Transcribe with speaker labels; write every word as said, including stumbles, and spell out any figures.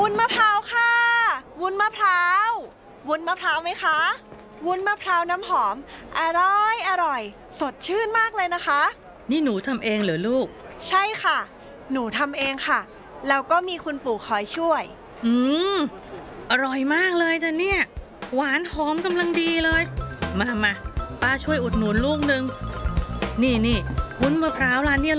Speaker 1: วุ้นมะพร้าวค่ะวุ้นมะพร้าววุ้นมะพร้าวไหมคะวุ้นมะพร้าวน้ำหอมอร่อยอร่อยสดชื่นมากเลยนะคะ
Speaker 2: นี่หนูทำเองเหรอลูก
Speaker 1: ใช่ค่ะหนูทำเองค่ะแล้วก็มีคุณปู่คอยช่วย
Speaker 2: อืมอร่อยมากเลยจ้ะเนี่ยหวานหอมกำลังดีเลยมามาป้าช่วยอุดหนุนลูกนึงนี่นี่วุ้นมะพร้าวร้านเนี่ย